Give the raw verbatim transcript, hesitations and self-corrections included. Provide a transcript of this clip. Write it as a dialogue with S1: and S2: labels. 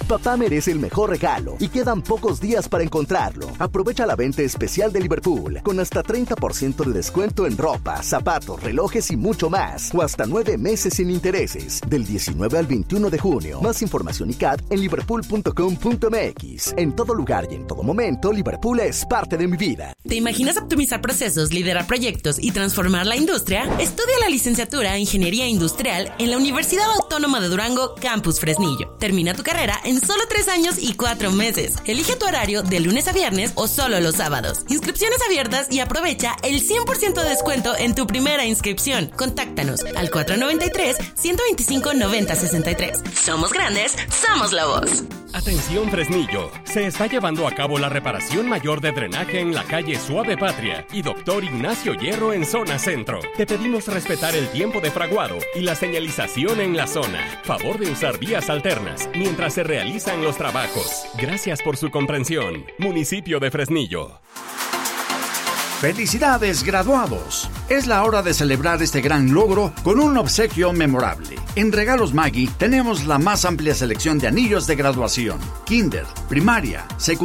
S1: Papá merece el mejor regalo y quedan pocos días para encontrarlo. Aprovecha la venta especial de Liverpool con hasta treinta por ciento de descuento en ropa, zapatos, relojes y mucho más. O hasta nueve meses sin intereses. Del diecinueve al veintiuno de junio. Más información y C A D en liverpool punto com punto m x. En todo lugar y en todo momento, Liverpool es parte de mi vida.
S2: ¿Te imaginas optimizar procesos, liderar proyectos y transformar la industria? Estudia la licenciatura en Ingeniería Industrial en la Universidad Autónoma de Durango, Campus Fresnillo. Termina tu carrera en solo tres años y cuatro meses. Elige tu horario de lunes a viernes o solo los sábados. Inscripciones abiertas y aprovecha el cien por ciento de descuento en tu primera inscripción. Contáctanos al cuatro nueve tres, uno dos cinco, nueve cero seis tres. Somos grandes, somos la voz.
S3: Atención Fresnillo, se está llevando a cabo la reparación mayor de drenaje en la calle Suave Patria y Doctor Ignacio Hierro en zona centro. Te pedimos respetar el tiempo de fraguado y la señalización en la zona. Favor de usar vías alternas mientras se realizan los trabajos. Gracias por su comprensión. Municipio de Fresnillo.
S4: ¡Felicidades, graduados! Es la hora de celebrar este gran logro con un obsequio memorable. En Regalos Maggi tenemos la más amplia selección de anillos de graduación, kinder, primaria, secundaria,